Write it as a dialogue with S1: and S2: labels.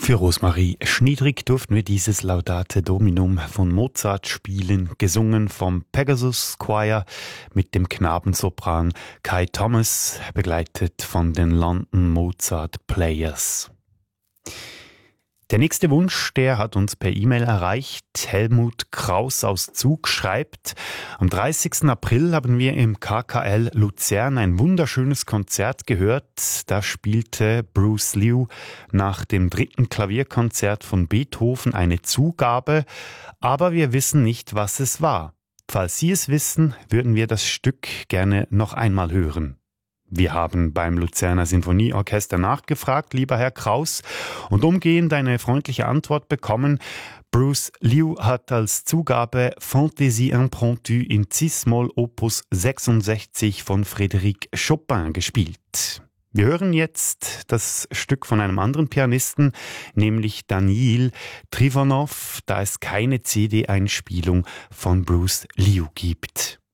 S1: Für Rosmarie Schniedrig durften wir dieses Laudate Dominum von Mozart spielen, gesungen vom Pegasus Choir mit dem Knabensopran Kai Thomas, begleitet von den London Mozart Players. Der nächste Wunsch, der hat uns per E-Mail erreicht. Helmut Kraus aus Zug schreibt: Am 30. April haben wir im KKL Luzern ein wunderschönes Konzert gehört. Da spielte Bruce Liu nach dem 3. Klavierkonzert von Beethoven eine Zugabe, aber wir wissen nicht, was es war. Falls Sie es wissen, würden wir das Stück gerne noch einmal hören. Wir haben beim Luzerner Sinfonieorchester nachgefragt, lieber Herr Kraus, und umgehend eine freundliche Antwort bekommen. Bruce Liu hat als Zugabe Fantaisie impromptue in Cis-Moll Opus 66 von Frédéric Chopin gespielt. Wir hören jetzt das Stück von einem anderen Pianisten, nämlich Daniil Trifonov, da es keine CD-Einspielung von Bruce Liu gibt.